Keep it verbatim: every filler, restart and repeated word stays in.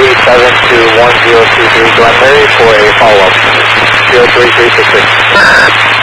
three seven two one zero two three Glen Mary for a follow-up. zero three three six six.